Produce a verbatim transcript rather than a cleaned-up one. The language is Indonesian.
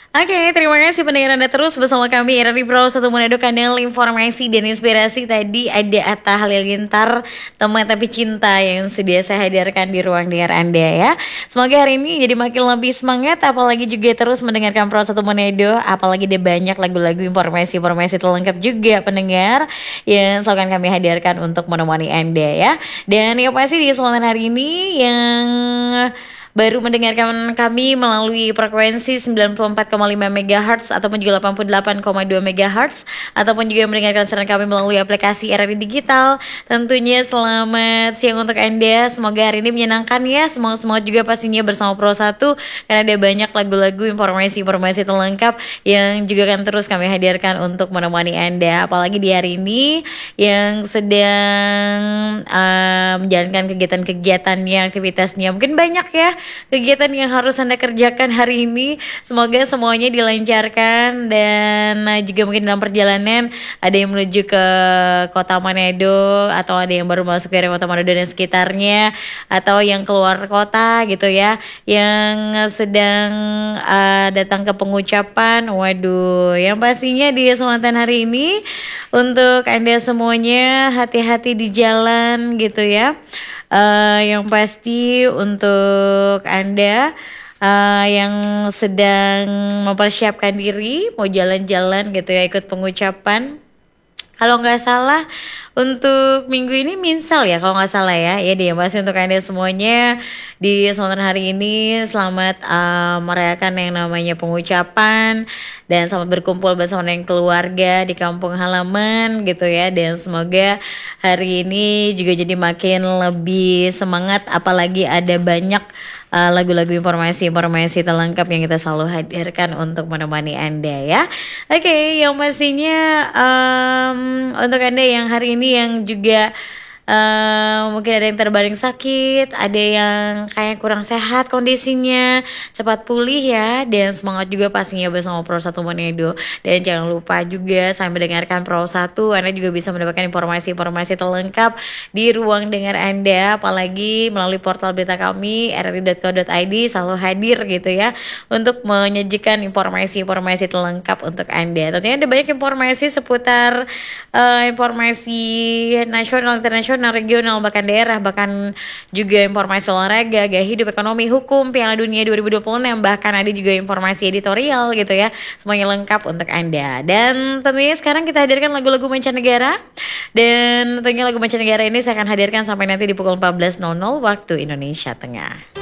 Oke, terima kasih pendengar Anda terus bersama kami R R I Pro satu Manado, kanal informasi dan inspirasi. Tadi ada Atta Halilintar, teman tapi cinta, yang sudah saya hadirkan di ruang dengar Anda ya. Semoga hari ini jadi makin lebih semangat, apalagi juga terus mendengarkan Pro satu Manado, apalagi ada banyak lagu-lagu informasi-informasi terlengkap juga pendengar yang selalu akan kami hadirkan untuk menemani Anda ya. Dan yang pasti di kesempatan hari ini yang baru mendengarkan kami melalui frekuensi sembilan puluh empat koma lima megahertz ataupun juga delapan puluh delapan koma dua megahertz, ataupun juga mendengarkan siaran kami melalui aplikasi R R I Digital. Tentunya selamat siang untuk Anda. Semoga hari ini menyenangkan ya. Semangat-semangat juga pastinya bersama Pro satu, karena ada banyak lagu-lagu, informasi-informasi terlengkap yang juga akan terus kami hadirkan untuk menemani Anda. Apalagi di hari ini yang sedang uh, menjalankan kegiatan-kegiatannya, aktivitasnya. Mungkin banyak ya kegiatan yang harus Anda kerjakan hari ini. Semoga semuanya dilancarkan, dan uh, juga mungkin dalam perjalanan ada yang menuju ke kota Manado, atau ada yang baru masuk dari kota Manado dan sekitarnya, atau yang keluar kota gitu ya, yang sedang uh, datang ke pengucapan. Waduh, yang pastinya di kesempatan hari ini untuk Anda semuanya hati-hati di jalan gitu ya. Uh, yang pasti untuk Anda uh, yang sedang mempersiapkan diri mau jalan-jalan gitu ya, ikut pengucapan. Kalau nggak salah untuk minggu ini Minsal ya, kalau nggak salah ya. Ya dia masih untuk Anda semuanya di kesempatan hari ini, selamat uh, merayakan yang namanya pengucapan, dan selamat berkumpul bersama dengan keluarga di kampung halaman gitu ya. Dan semoga hari ini juga jadi makin lebih semangat, apalagi ada banyak Uh, lagu-lagu informasi-informasi terlengkap yang kita selalu hadirkan untuk menemani Anda ya. Oke, okay, yang pastinya um, untuk Anda yang hari ini yang juga Uh, mungkin ada yang terbaring sakit, ada yang kayak kurang sehat kondisinya, cepat pulih ya, dan semangat juga pastinya bersama Pro satu Manado. Dan jangan lupa juga sambil mendengarkan Pro satu, Anda juga bisa mendapatkan informasi-informasi terlengkap di ruang dengar Anda, apalagi melalui portal berita kami r r i dot co dot i d, selalu hadir gitu ya untuk menyajikan informasi-informasi terlengkap untuk Anda. Tentunya ada banyak informasi seputar uh, informasi nasional, internasional, regional, bahkan daerah, bahkan juga informasi olahraga, gaya hidup, ekonomi, hukum, Piala Dunia dua ribu dua puluh enam, bahkan ada juga informasi editorial gitu ya. Semuanya lengkap untuk Anda. Dan tentunya sekarang kita hadirkan lagu-lagu mancanegara, dan tentunya lagu mancanegara ini saya akan hadirkan sampai nanti di pukul empat belas waktu Indonesia Tengah.